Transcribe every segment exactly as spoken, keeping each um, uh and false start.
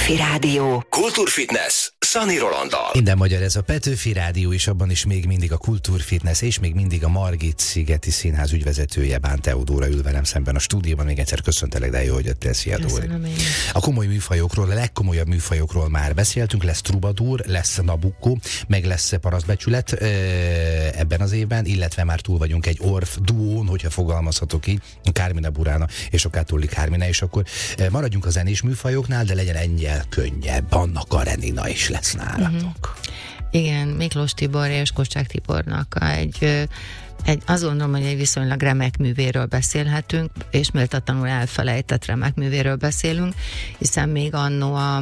Petőfi Rádió. Kultúrfitness Szani Rolanddal. Minden magyar, ez a Petőfi Rádió, és abban is még mindig a Kultúrfitness, és még mindig a Margit-szigeti Színház ügyvezetője, Bán Teodóra ül velem szemben a stúdióban. Még egyszer köszöntelek, de jó, hogy jöttél. Szia, Dóri. A komoly műfajokról, a legkomolyabb műfajokról már beszéltünk. Lesz Troubadour, lesz Nabucco, meg lesz Parasztbecsület ebben az évben, illetve már túl vagyunk egy Orff duón, hogyha fogalmazhatok így, Carmina Burana és a Cattolic Carmina, és akkor maradjunk a zenés műfajoknál, de legyen ennyel könnyebb. Anna Karenina is lesz nálatok. Uh-huh. Igen, Miklós Tibor és Kocsák Tibornak egy, egy, azt gondolom, hogy egy viszonylag remek művéről beszélhetünk, és méltatlanul elfelejtett remek művéről beszélünk, hiszen még annó a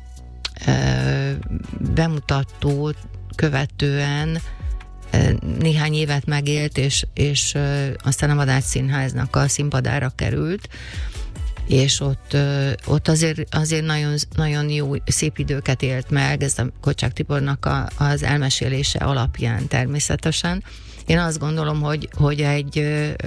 e, bemutatót követően e, néhány évet megélt, és, és e, aztán a Madách Színháznak a színpadára került, és ott, ott azért, azért nagyon, nagyon jó, szép időket élt meg, ez a Kocsák Tibornak a, az elmesélése alapján természetesen. Én azt gondolom, hogy, hogy egy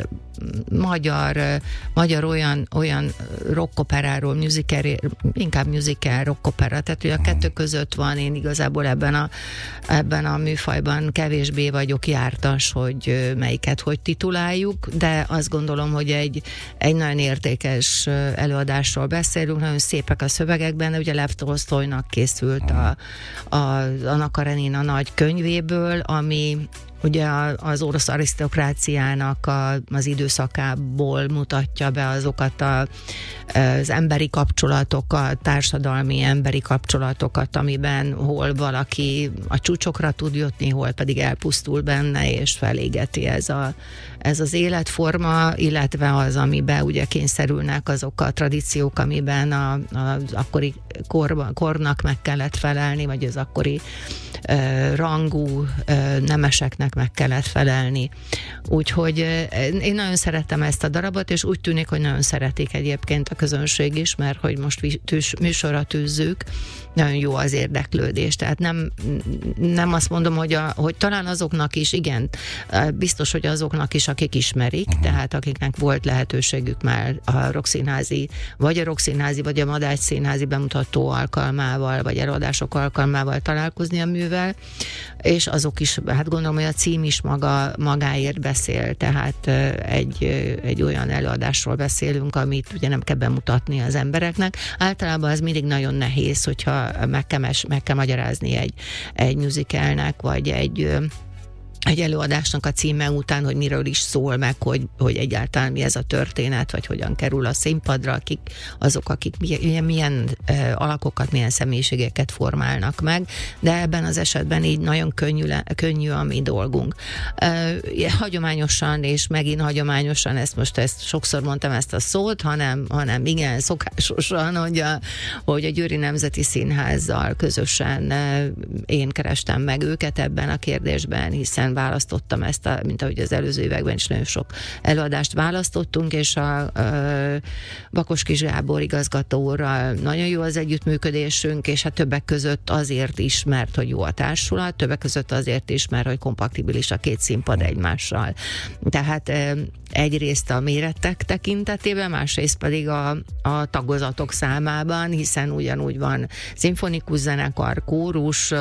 magyar, magyar olyan, olyan rockoperáról, musical, inkább musical rockopera, tehát hogy a kettő között van, én igazából ebben a, ebben a műfajban kevésbé vagyok jártas, hogy melyiket hogy tituláljuk, de azt gondolom, hogy egy, egy nagyon értékes előadásról beszélünk, nagyon szépek a szövegekben, ugye Lev Tolsztojnak készült a, a Anna Karenina nagy könyvéből, ami ugye az orosz arisztokráciának a, az időszakából mutatja be azokat a, az emberi kapcsolatokat, társadalmi emberi kapcsolatokat, amiben hol valaki a csúcsokra tud jutni, hol pedig elpusztul benne, és felégeti ez, a, ez az életforma, illetve az, amiben ugye kényszerülnek azok a tradíciók, amiben a, az akkori korban, kornak meg kellett felelni, vagy az akkori uh, rangú uh, nemeseknek meg kellett felelni. Úgyhogy én nagyon szeretem ezt a darabot, és úgy tűnik, hogy nagyon szeretik egyébként a közönség is, mert hogy most tűz, műsorra tűzzük, nagyon jó az érdeklődés. Tehát nem, nem azt mondom, hogy, a, hogy talán azoknak is, igen, biztos, hogy azoknak is, akik ismerik, uh-huh. tehát akiknek volt lehetőségük már a Rockszínházi, vagy a Rockszínházi, vagy a Madách Színházi bemutató alkalmával, vagy előadások alkalmával találkozni a művel, és azok is, hát gondolom, hogy a cím is maga, magáért beszél, tehát egy, egy olyan előadásról beszélünk, amit ugye nem kell bemutatni az embereknek. Általában az mindig nagyon nehéz, hogyha meg kell, meg kell magyarázni egy, egy musicalnek, vagy egy egy előadásnak a címe után, hogy miről is szól, meg hogy, hogy egyáltalán mi ez a történet, vagy hogyan kerül a színpadra, akik, azok, akik milyen, milyen uh, alakokat, milyen személyiségeket formálnak meg, de ebben az esetben így nagyon könnyű, könnyű a mi dolgunk. Uh, hagyományosan, és megint hagyományosan, ezt most ezt sokszor mondtam ezt a szót, hanem, hanem igen, szokásosan, hogy a, hogy a Győri Nemzeti Színházzal közösen uh, én kerestem meg őket ebben a kérdésben, hiszen választottam ezt, a, mint ahogy az előző években is nagyon sok előadást választottunk, és a, a Bakos Kis Gábor igazgatóral nagyon jó az együttműködésünk, és hát többek között azért is, mert hogy jó a társulat, többek között azért is, mert hogy kompatibilis a két színpad egymással. Tehát egyrészt a méretek tekintetében, másrészt pedig a, a tagozatok számában, hiszen ugyanúgy van szimfonikus zenekar, kórus,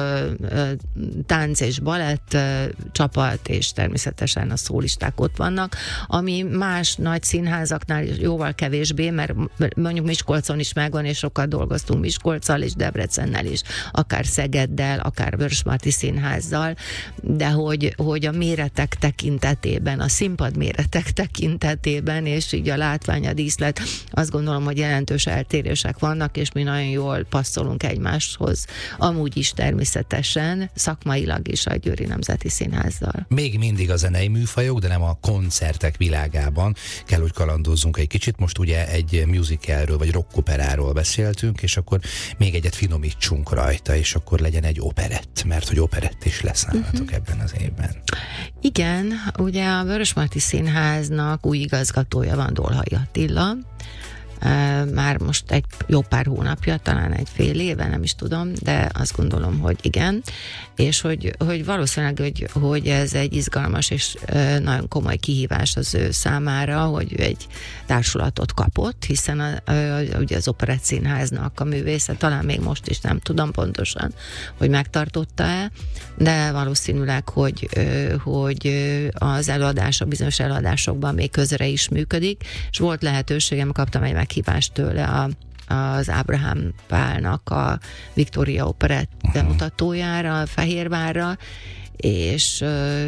tánc és balett csapat, és természetesen a szólisták ott vannak, ami más nagy színházaknál jóval kevésbé, mert mondjuk Miskolcon is megvan, és sokat dolgoztunk Miskolccal és Debrecennel is, akár Szegeddel, akár Vörösmarty Színházzal, de hogy, hogy a méretek tekintetében, a színpad méretek tekintetében, és így a látvány, a díszlet, azt gondolom, hogy jelentős eltérések vannak, és mi nagyon jól passzolunk egymáshoz. Amúgy is természetesen, szakmailag is a Győri Nemzeti Színházzal. Még mindig a zenei műfajok, de nem a koncertek világában kell, hogy kalandozzunk egy kicsit. Most ugye egy musicalről, vagy rockoperáról beszéltünk, és akkor még egyet finomítsunk rajta, és akkor legyen egy operett, mert hogy operett is lesz nálatok uh-huh. ebben az évben. Igen, ugye a Vörösmarty Színháznak új igazgatója van, Dolhai Attila, már most egy jó pár hónapja, talán egy fél éve, nem is tudom, de azt gondolom, hogy igen, és hogy, hogy valószínűleg, hogy, hogy ez egy izgalmas és nagyon komoly kihívás az ő számára, hogy ő egy társulatot kapott, hiszen a, a, ugye az Operettszínháznak a művésze, talán még most is nem tudom pontosan, hogy megtartotta-e, de valószínűleg, hogy, hogy az előadások, bizonyos előadásokban még közre is működik, és volt lehetőségem, kaptam egy meghívást tőle a az Ábrahám Pálnak a Victoria Operett bemutatójára, Fehérvárra, és,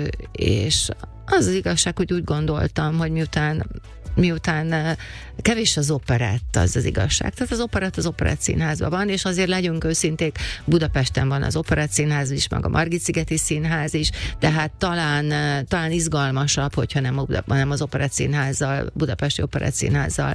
és az az igazság, hogy úgy gondoltam, hogy miután miután kevés az operett, az az igazság. Tehát az operett az Operettszínházban van, és azért legyünk őszinték, Budapesten van az Operettszínház is, meg a Margit-szigeti Színház is, tehát talán, talán izgalmasabb, hogyha nem, nem az Operettszínházzal, Budapesti Operettszínházzal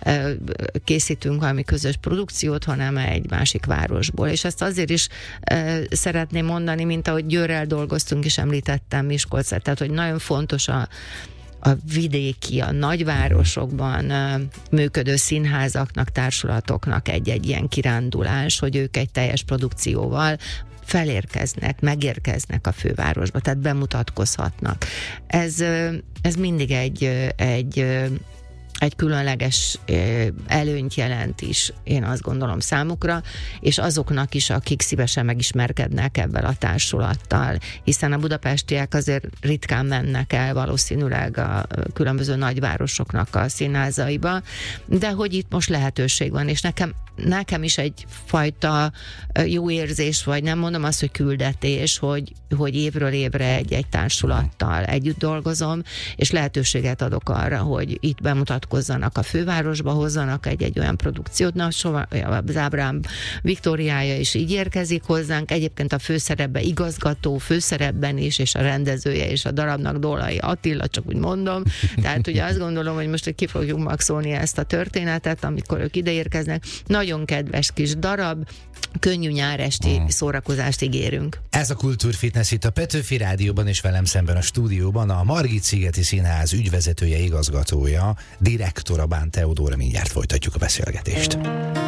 készítünk valami közös produkciót, hanem egy másik városból. És ezt azért is szeretném mondani, mint ahogy Győrrel dolgoztunk, és említettem Miskolcot, tehát hogy nagyon fontos a a vidéki, a nagyvárosokban uh, működő színházaknak, társulatoknak egy-egy ilyen kirándulás, hogy ők egy teljes produkcióval felérkeznek, megérkeznek a fővárosba, tehát bemutatkozhatnak. Ez, uh, ez mindig egy, uh, egy uh, egy különleges előnyt jelent is, én azt gondolom számukra, és azoknak is, akik szívesen megismerkednek ebben a társulattal, hiszen a budapestiek azért ritkán mennek el valószínűleg a különböző nagyvárosoknak a színházaiba, de hogy itt most lehetőség van, és nekem nekem is egyfajta jó érzés, vagy nem mondom azt, hogy küldetés, hogy, hogy évről évre egy-egy társulattal együtt dolgozom, és lehetőséget adok arra, hogy itt bemutatkozzanak a fővárosba, hozzanak egy-egy olyan produkciót. Na, soha, az Ábrahám Viktóriája is így érkezik hozzánk, egyébként a főszerepben igazgató, főszerepben is, és a rendezője és a darabnak Dólai Attila, csak úgy mondom. Tehát ugye azt gondolom, hogy most ki fogjuk maxolni ezt a történetet, amikor ők ideérkeznek. Nagyon kedves kis darab, könnyű nyáresti mm. szórakozást ígérünk. Ez a Kultúrfitness itt a Petőfi Rádióban, és velem szemben a stúdióban a Margit-szigeti Színház ügyvezetője, igazgatója, direktora Bán Teodóra. Mindjárt folytatjuk a beszélgetést.